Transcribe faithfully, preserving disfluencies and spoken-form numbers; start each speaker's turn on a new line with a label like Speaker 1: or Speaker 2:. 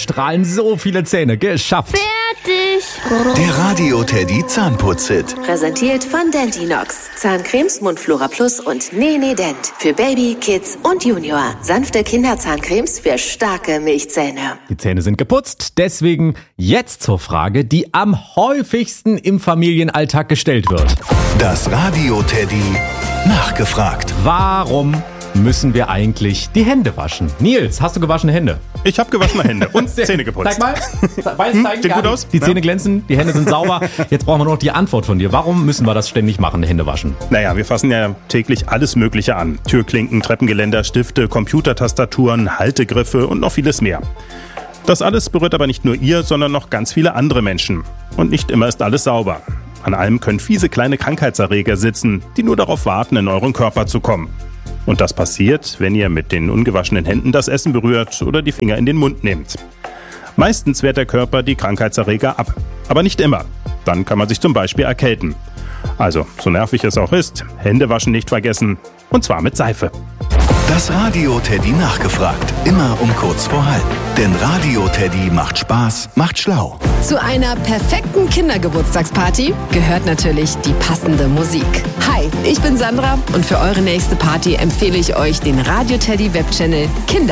Speaker 1: strahlen so viele Zähne. Geschafft.
Speaker 2: Fertig.
Speaker 3: Der Radio Teddy Zahnputz-Hit.
Speaker 4: Präsentiert von Dentinox. Zahncremes, Mundflora Plus und Nene Dent. Für Baby, Kids und Junior. Sanfte Kinderzahncremes für starke Milchzähne.
Speaker 1: Die Zähne sind geputzt, deswegen jetzt zur Frage, die am häufigsten im Familienalltag gestellt wird.
Speaker 3: Das Radio Teddy nachgefragt.
Speaker 1: Warum müssen wir eigentlich die Hände waschen? Nils, hast du gewaschene Hände?
Speaker 5: Ich habe gewaschene Hände und Zähne geputzt.
Speaker 1: Zeig mal. Beides
Speaker 5: Hm,
Speaker 1: zeigen.
Speaker 5: sieht
Speaker 1: Ja,
Speaker 5: gut aus.
Speaker 1: Die Zähne
Speaker 5: Ja.
Speaker 1: glänzen, die Hände sind sauber. Jetzt brauchen wir nur noch die Antwort von dir. Warum müssen wir das ständig machen, Hände waschen?
Speaker 5: Naja, wir fassen ja täglich alles Mögliche an. Türklinken, Treppengeländer, Stifte, Computertastaturen, Haltegriffe und noch vieles mehr. Das alles berührt aber nicht nur ihr, sondern noch ganz viele andere Menschen. Und nicht immer ist alles sauber. An allem können fiese kleine Krankheitserreger sitzen, die nur darauf warten, in euren Körper zu kommen. Und das passiert, wenn ihr mit den ungewaschenen Händen das Essen berührt oder die Finger in den Mund nehmt. Meistens wehrt der Körper die Krankheitserreger ab, aber nicht immer. Dann kann man sich zum Beispiel erkälten. Also, so nervig es auch ist, Hände waschen nicht vergessen, und zwar mit Seife.
Speaker 3: Das Radio Teddy nachgefragt. Immer um kurz vor halb. Denn Radio Teddy macht Spaß, macht schlau.
Speaker 6: Zu einer perfekten Kindergeburtstagsparty gehört natürlich die passende Musik. Hi, ich bin Sandra und für eure nächste Party empfehle ich euch den Radio Teddy Webchannel Kinder.